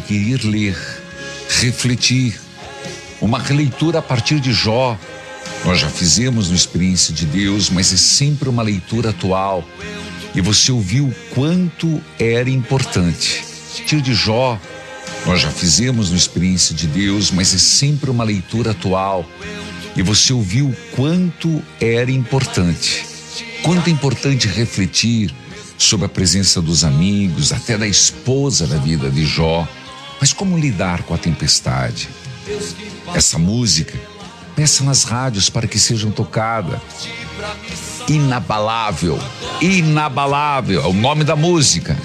requerer ler, refletir, uma releitura a partir de Jó. Nós já fizemos no Experiência de Deus, mas é sempre uma leitura atual. E você ouviu o quanto era importante. A partir de Jó, nós já fizemos no Experiência de Deus, mas é sempre uma leitura atual. E você ouviu o quanto era importante. Quanto é importante refletir sobre a presença dos amigos, até da esposa da vida de Jó. Mas como lidar com a tempestade? Essa música, peça nas rádios para que sejam tocadas. Inabalável, inabalável, é o nome da música.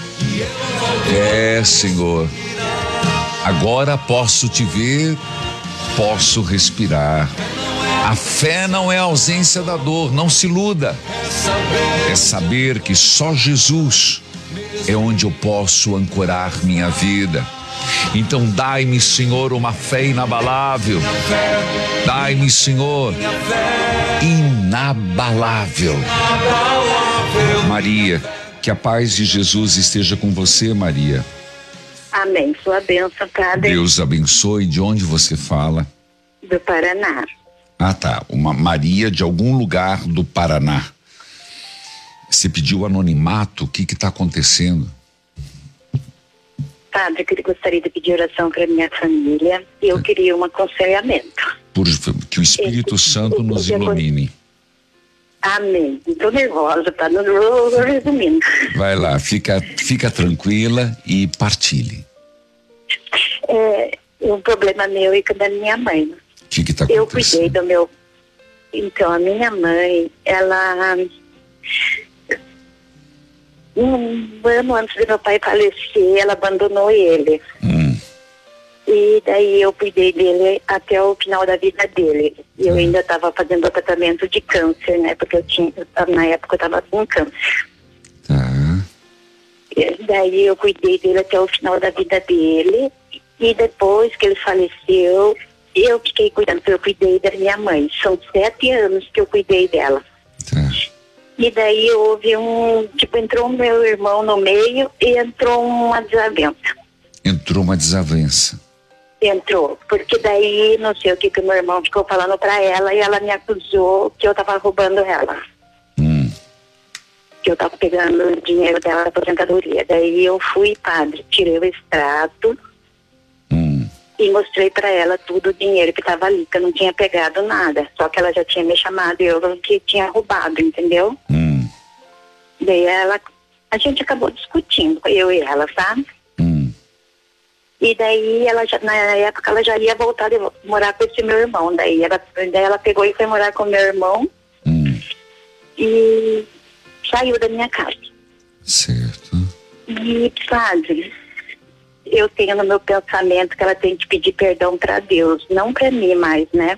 É, Senhor, agora posso te ver, posso respirar. A fé não é a ausência da dor, não se iluda. É saber que só Jesus é onde eu posso ancorar minha vida. Então dai-me, Senhor, uma fé inabalável. Dai-me, Senhor, inabalável. Maria, que a paz de Jesus esteja com você, Maria. Amém. Sua bênção, Padre. Deus abençoe. De onde você fala? Do Paraná. Ah, tá. Uma Maria de algum lugar do Paraná. Você pediu anonimato? O que está acontecendo? Padre, eu gostaria de pedir oração para minha família e eu queria um aconselhamento. Que o Espírito Santo nos ilumine. Amém. Estou nervosa, tá? Resumindo. Vai lá, fica tranquila e partilhe. Um problema meu e da minha mãe. O que está acontecendo? Eu cuidei do meu... Então, a minha mãe, ela... Um ano antes de meu pai falecer, ela abandonou ele. E daí eu cuidei dele até o final da vida dele. E eu ainda estava fazendo o tratamento de câncer, né? Porque na época eu estava com câncer. E daí eu cuidei dele até o final da vida dele. E depois que ele faleceu, eu fiquei cuidando, eu cuidei da minha mãe. São 7 anos que eu cuidei dela. E daí houve entrou o meu irmão no meio e entrou uma desavença. Entrou uma desavença. Entrou, porque daí não sei o que o meu irmão ficou falando pra ela e ela me acusou que eu tava roubando ela. Que eu tava pegando o dinheiro dela da aposentadoria. Daí eu fui, padre, tirei o extrato e mostrei pra ela tudo o dinheiro que tava ali, que eu não tinha pegado nada. Só que ela já tinha me chamado e eu que tinha roubado, entendeu? Daí a gente acabou discutindo, eu e ela, sabe? E daí na época ela já ia voltar a morar com esse meu irmão. Daí ela pegou e foi morar com meu irmão e saiu da minha casa. Certo. E, padre, eu tenho no meu pensamento que ela tem que pedir perdão para Deus, não para mim mais, né?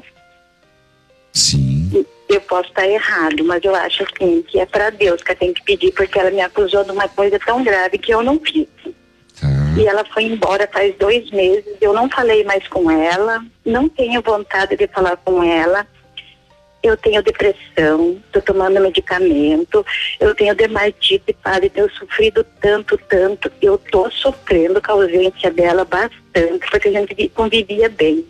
Sim. Eu posso estar errado, mas eu acho assim que é para Deus que ela tem que pedir, porque ela me acusou de uma coisa tão grave que eu não fiz. E ela foi embora faz 2 meses, eu não falei mais com ela, não tenho vontade de falar com ela. Eu tenho depressão, estou tomando medicamento, eu tenho dermatite, padre, tenho sofrido tanto, eu estou sofrendo com a ausência dela bastante, porque a gente convivia bem.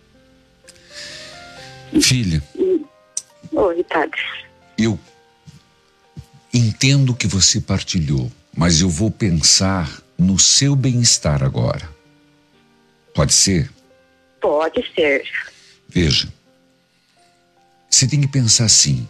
Filha. Oi, padre. Eu entendo que você partilhou, mas eu vou pensar no seu bem-estar agora. Pode ser? Pode ser. Veja, você tem que pensar assim: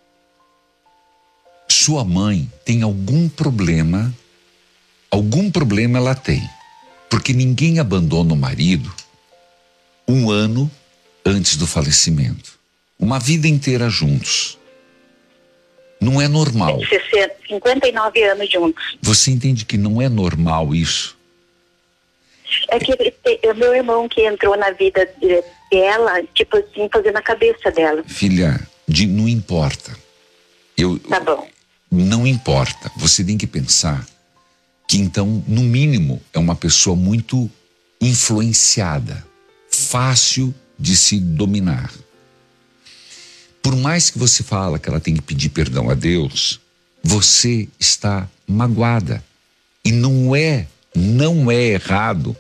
sua mãe tem algum problema ela tem, porque ninguém abandona o marido 1 ano antes do falecimento, uma vida inteira juntos. Não é normal. 59 anos juntos. Você entende que não é normal isso? É que o meu irmão que entrou na vida dela, tipo assim, fazendo a cabeça dela. Filha, não importa. Tá bom. Não importa. Você tem que pensar que então, no mínimo, é uma pessoa muito influenciada, fácil de se dominar. Por mais que você fala que ela tem que pedir perdão a Deus, você está magoada. E não é errado